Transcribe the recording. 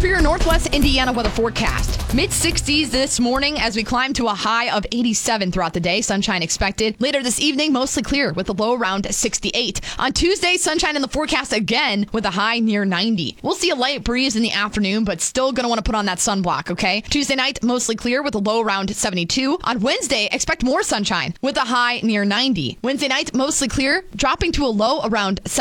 For your Northwest Indiana weather forecast, mid-60s this morning as we climb to a high of 87 throughout the day. Sunshine expected. Later this evening, mostly clear with a low around 68. On Tuesday, sunshine in the forecast again with a high near 90. We'll see a light breeze in the afternoon, but still going to want to put on that sunblock, okay? Tuesday night, mostly clear with a low around 72. On Wednesday, expect more sunshine with a high near 90. Wednesday night, mostly clear, dropping to a low around 70.